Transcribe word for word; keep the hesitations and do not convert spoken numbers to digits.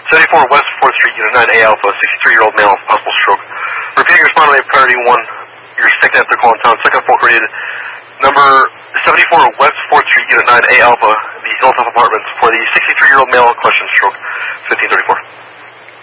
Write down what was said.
seventy-four West fourth Street, Unit nine A Alpha, sixty-three-year-old male, possible stroke. Repeating your respond on priority one, your second after call in town, second phone rated number seventy-four West fourth Street, Unit nine A Alpha, the Hilltop Apartments, for the sixty-three-year-old male, question stroke, fifteen thirty-four.